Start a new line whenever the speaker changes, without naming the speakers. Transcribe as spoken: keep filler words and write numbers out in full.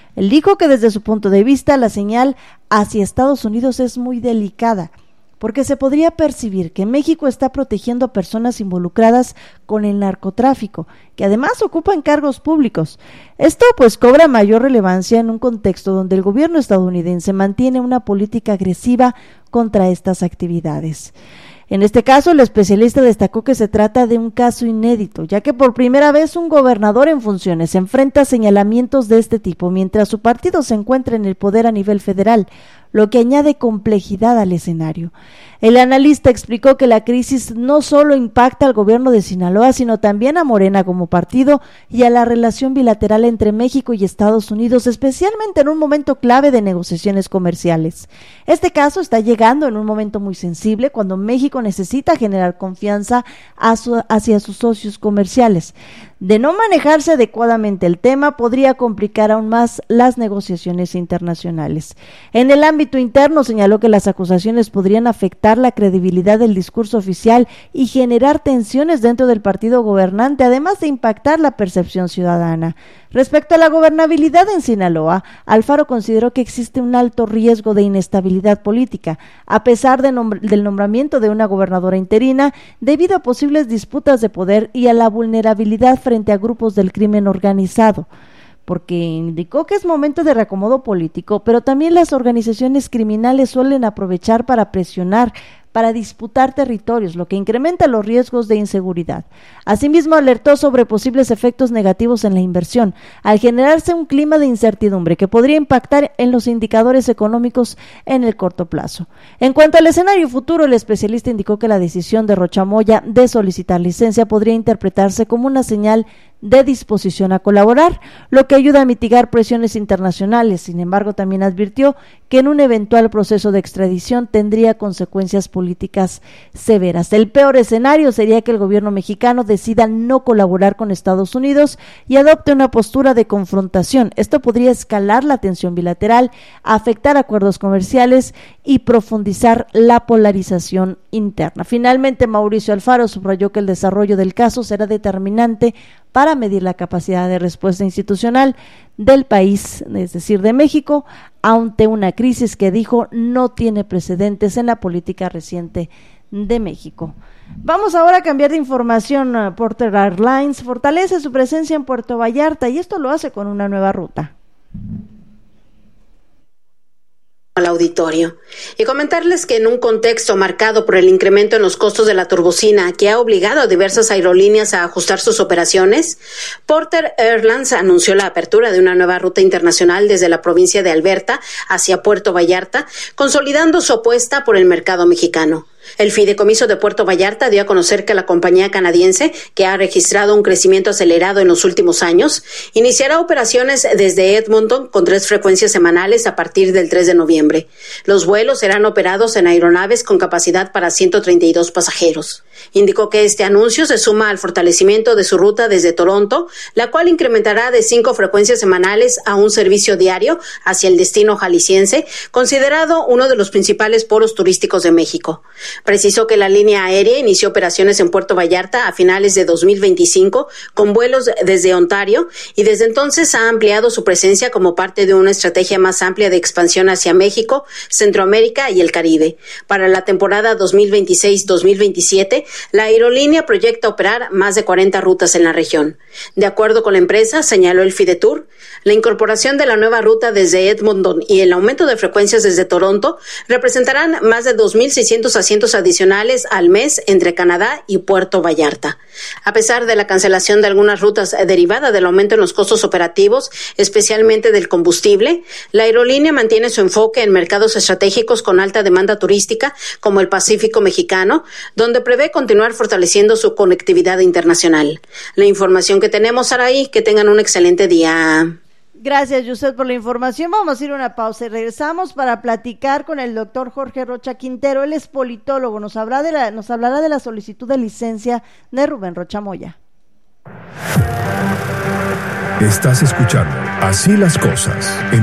Él dijo que desde su punto de vista la señal hacia Estados Unidos es muy delicada, porque se podría percibir que México está protegiendo a personas involucradas con el narcotráfico, que además ocupan cargos públicos. Esto pues cobra mayor relevancia en un contexto donde el gobierno estadounidense mantiene una política agresiva contra estas actividades. En este caso, el especialista destacó que se trata de un caso inédito, ya que por primera vez un gobernador en funciones enfrenta señalamientos de este tipo, mientras su partido se encuentra en el poder a nivel federal, lo que añade complejidad al escenario. El analista explicó que la crisis no solo impacta al gobierno de Sinaloa, sino también a Morena como partido y a la relación bilateral entre México y Estados Unidos, especialmente en un momento clave de negociaciones comerciales. Este caso está llegando en un momento muy sensible, cuando México necesita generar confianza hacia sus socios comerciales. De no manejarse adecuadamente el tema, podría complicar aún más las negociaciones internacionales. En el ámbito interno, señaló que las acusaciones podrían afectar la credibilidad del discurso oficial y generar tensiones dentro del partido gobernante, además de impactar la percepción ciudadana. Respecto a la gobernabilidad en Sinaloa, Alfaro consideró que existe un alto riesgo de inestabilidad política, a pesar de nombr- del nombramiento de una gobernadora interina, debido a posibles disputas de poder y a la vulnerabilidad frente a grupos del crimen organizado, porque indicó que es momento de reacomodo político, pero también las organizaciones criminales suelen aprovechar para presionar, para disputar territorios, lo que incrementa los riesgos de inseguridad. Asimismo, alertó sobre posibles efectos negativos en la inversión, al generarse un clima de incertidumbre que podría impactar en los indicadores económicos en el corto plazo. En cuanto al escenario futuro, el especialista indicó que la decisión de Rocha Moya de solicitar licencia podría interpretarse como una señal de disposición a colaborar, lo que ayuda a mitigar presiones internacionales. Sin embargo, también advirtió que en un eventual proceso de extradición tendría consecuencias políticas severas. El peor escenario sería que el gobierno mexicano decida no colaborar con Estados Unidos y adopte una postura de confrontación. Esto podría escalar la tensión bilateral, afectar acuerdos comerciales y profundizar la polarización interna. Finalmente, Mauricio Alfaro subrayó que el desarrollo del caso será determinante para medir la capacidad de respuesta institucional del país, es decir, de México, ante una crisis que dijo no tiene precedentes en la política reciente de México. Vamos ahora a cambiar de información. Porter Airlines fortalece su presencia en Puerto Vallarta y esto lo hace con una nueva ruta.
Al auditorio y comentarles que en un contexto marcado por el incremento en los costos de la turbocina que ha obligado a diversas aerolíneas a ajustar sus operaciones, Porter Airlines anunció la apertura de una nueva ruta internacional desde la provincia de Alberta hacia Puerto Vallarta, consolidando su apuesta por el mercado mexicano. El Fideicomiso de Puerto Vallarta dio a conocer que la compañía canadiense, que ha registrado un crecimiento acelerado en los últimos años, iniciará operaciones desde Edmonton con tres frecuencias semanales a partir del tres de noviembre. Los vuelos serán operados en aeronaves con capacidad para ciento treinta y dos pasajeros. Indicó que este anuncio se suma al fortalecimiento de su ruta desde Toronto, la cual incrementará de cinco frecuencias semanales a un servicio diario hacia el destino jalisciense, considerado uno de los principales polos turísticos de México. Precisó que la línea aérea inició operaciones en Puerto Vallarta a finales de dos mil veinticinco con vuelos desde Ontario y desde entonces ha ampliado su presencia como parte de una estrategia más amplia de expansión hacia México, Centroamérica y el Caribe. Para la temporada dos mil veintiséis dos mil veintisiete, la aerolínea proyecta operar más de cuarenta rutas en la región. De acuerdo con la empresa, señaló el Fidetur, la incorporación de la nueva ruta desde Edmonton y el aumento de frecuencias desde Toronto representarán más de dos mil seiscientos asientos adicionales al mes entre Canadá y Puerto Vallarta. A pesar de la cancelación de algunas rutas derivada del aumento en los costos operativos, especialmente del combustible, la aerolínea mantiene su enfoque en mercados estratégicos con alta demanda turística, como el Pacífico mexicano, donde prevé continuar fortaleciendo su conectividad internacional. La información que tenemos, Saraí, que tengan un excelente día.
Gracias, Yusef, por la información. Vamos a ir a una pausa y regresamos para platicar con el doctor Jorge Rocha Quintero. Él es politólogo, nos hablará de la, nos hablará de la solicitud de licencia de Rubén Rocha Moya.
Estás escuchando Así las Cosas.